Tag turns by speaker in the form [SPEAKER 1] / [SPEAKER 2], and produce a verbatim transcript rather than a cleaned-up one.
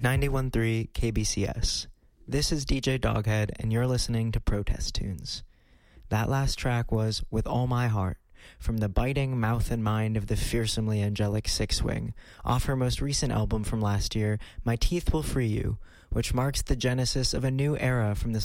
[SPEAKER 1] ninety-one point three K B C S. This is D J Doghead, and you're listening to Protest Tunes. That last track was With All My Heart, from the biting mouth and mind of the fearsomely angelic Six Wing, off her most recent album from last year, My Teeth Will Free You, which marks the genesis of a new era from this